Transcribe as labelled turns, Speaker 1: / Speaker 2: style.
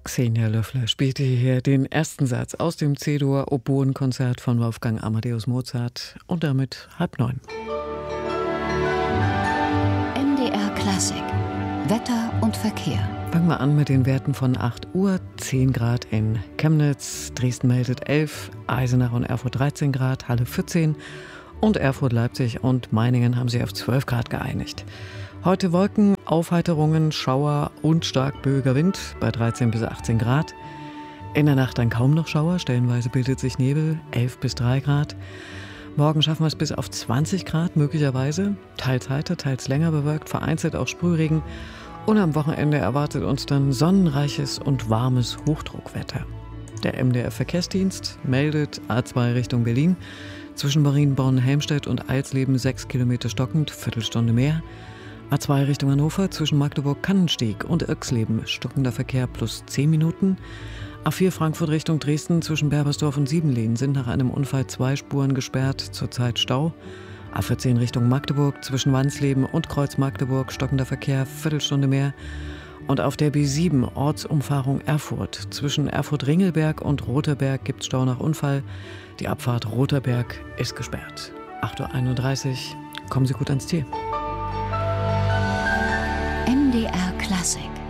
Speaker 1: Xenia Löffler spielte hier den ersten Satz aus dem C-Dur Oboenkonzert von Wolfgang Amadeus Mozart und damit 8:30.
Speaker 2: MDR Klassik. Wetter und Verkehr.
Speaker 1: Fangen wir an mit den Werten von 8 Uhr. 10 Grad in Chemnitz, Dresden meldet 11, Eisenach und Erfurt 13 Grad, Halle 14 und Erfurt, Leipzig und Meiningen haben sich auf 12 Grad geeinigt. Heute Wolken, Aufheiterungen, Schauer und stark böiger Wind bei 13 bis 18 Grad. In der Nacht dann kaum noch Schauer, stellenweise bildet sich Nebel, 11 bis 3 Grad. Morgen schaffen wir es bis auf 20 Grad möglicherweise, teils heiter, teils länger bewölkt, vereinzelt auch Sprühregen. Und am Wochenende erwartet uns dann sonnenreiches und warmes Hochdruckwetter. Der MDR-Verkehrsdienst meldet A2 Richtung Berlin, zwischen Marienborn-Helmstedt und Eilsleben 6 Kilometer stockend, Viertelstunde mehr. A2 Richtung Hannover, zwischen Magdeburg-Kannenstieg und Irxleben, stockender Verkehr plus 10 Minuten. A4 Frankfurt Richtung Dresden, zwischen Berbersdorf und Siebenlehn sind nach einem Unfall 2 Spuren gesperrt, zurzeit Stau. A14 Richtung Magdeburg, zwischen Wansleben und Kreuz Magdeburg, stockender Verkehr, Viertelstunde mehr. Und auf der B7 Ortsumfahrung Erfurt, zwischen Erfurt-Ringelberg und Roterberg gibt es Stau nach Unfall. Die Abfahrt Roterberg ist gesperrt. 8:31 Uhr, kommen Sie gut ans Ziel.
Speaker 2: MDR Klassik.